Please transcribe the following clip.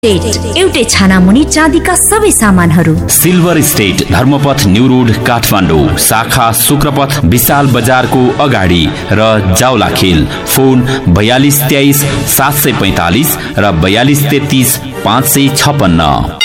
एउटै छानामुनि चाँदीका सबै सामानहरू। Silver state Dharmapath new road Kathmandu, शाखा शुक्रपथ विशाल बजारको अगाडि र जाउलाखेल। फोन 4223 745 र 4233 556।